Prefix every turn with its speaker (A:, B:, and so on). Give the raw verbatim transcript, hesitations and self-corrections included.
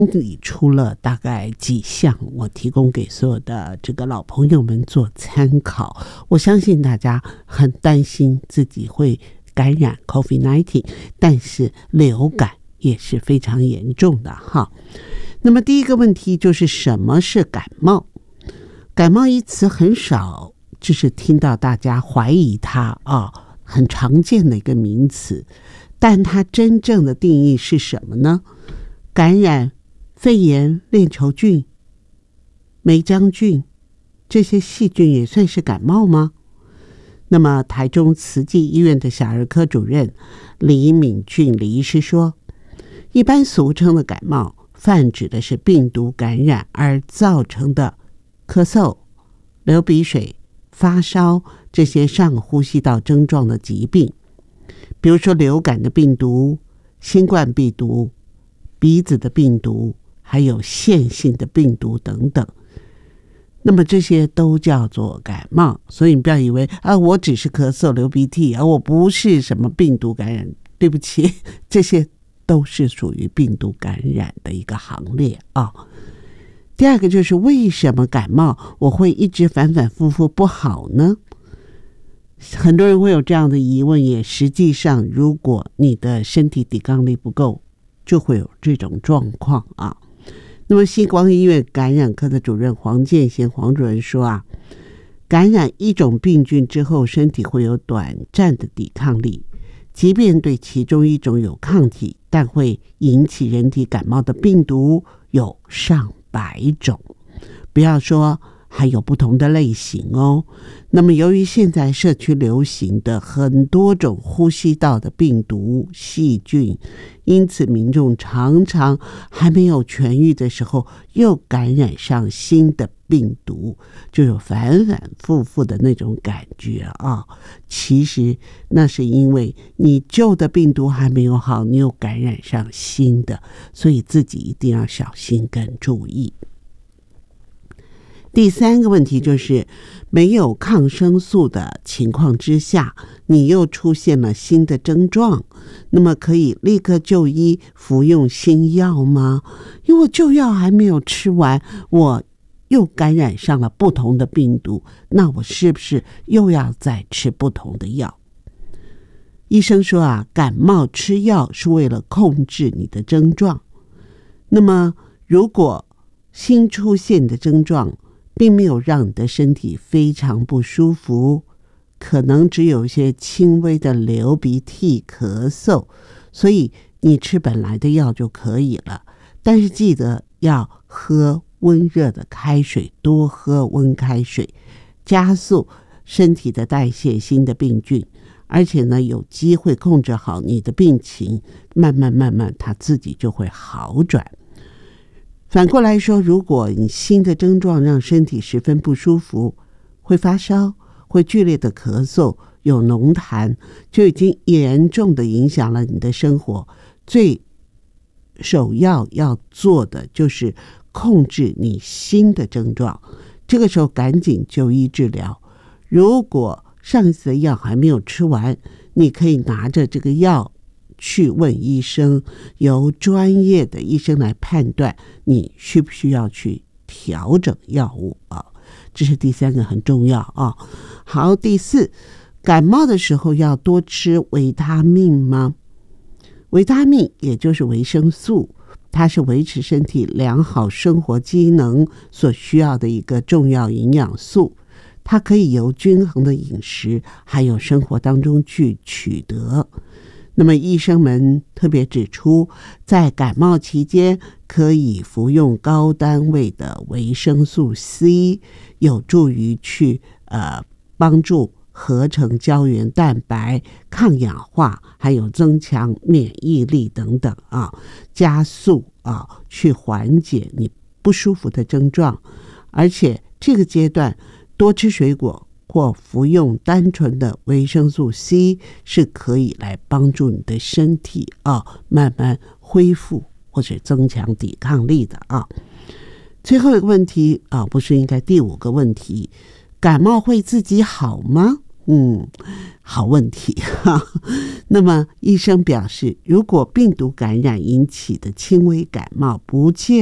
A: 理出了大概几项，我提供给所有的这个老朋友们做参考。我相信大家很担心自己会感染 COVID 十九， 但是流感也是非常严重的哈。那么第一个问题就是什么是感冒？感冒一词很少就是听到大家怀疑它啊，很常见的一个名词，但它真正的定义是什么呢？感染肺炎链球菌、梅浆菌这些细菌也算是感冒吗？那么台中慈济医院的小儿科主任李敏俊李医师说，一般俗称的感冒泛指的是病毒感染而造成的咳嗽、流鼻水、发烧这些上呼吸道症状的疾病，比如说流感的病毒、新冠病毒、鼻子的病毒，还有腺性的病毒等等。那么这些都叫做感冒，所以你不要以为啊，我只是咳嗽流鼻涕啊，我不是什么病毒感染。对不起，这些都是属于病毒感染的一个行列啊。第二个就是为什么感冒我会一直反反复复不好呢？很多人会有这样的疑问，也实际上如果你的身体抵抗力不够，就会有这种状况啊。那么新光医院感染科的主任黄建贤黄主任说啊，感染一种病菌之后，身体会有短暂的抵抗力，即便对其中一种有抗体，但会引起人体感冒的病毒有上百种，不要说还有不同的类型哦。那么由于现在社区流行的很多种呼吸道的病毒细菌，因此民众常常还没有痊愈的时候又感染上新的病毒，就有反反复复的那种感觉啊。其实那是因为你旧的病毒还没有好，你又感染上新的，所以自己一定要小心跟注意。第三个问题就是没有抗生素的情况之下，你又出现了新的症状，那么可以立刻就医服用新药吗？因为我旧药还没有吃完，我又感染上了不同的病毒，那我是不是又要再吃不同的药？医生说啊，感冒吃药是为了控制你的症状，那么如果新出现的症状并没有让你的身体非常不舒服，可能只有一些轻微的流鼻涕、咳嗽，所以你吃本来的药就可以了。但是记得要喝温热的开水，多喝温开水，加速身体的代谢新的病菌，而且呢，有机会控制好你的病情，慢慢慢慢它自己就会好转。反过来说，如果你新的症状让身体十分不舒服，会发烧，会剧烈的咳嗽，有浓痰，就已经严重的影响了你的生活。最首要要做的就是控制你新的症状，这个时候赶紧就医治疗。如果上一次的药还没有吃完，你可以拿着这个药去问医生，由专业的医生来判断你需不需要去调整药物啊。这是第三个很重要啊。好，第四，感冒的时候要多吃维他命吗？维他命也就是维生素，它是维持身体良好生活机能所需要的一个重要营养素，它可以由均衡的饮食还有生活当中去取得。那么医生们特别指出，在感冒期间可以服用高单位的维生素 C， 有助于去呃帮助合成胶原蛋白、抗氧化，还有增强免疫力等等啊，加速啊去缓解你不舒服的症状。而且这个阶段多吃水果或服用单纯的维生素 C 是可以来帮助你的身体啊慢慢恢复或者增强抵抗力的啊。最后一个问题啊，不是应该第五个问题，感冒会自己好吗？ 嗯，好问题哈。那么医生表示，如果病毒感染引起的轻微感冒不见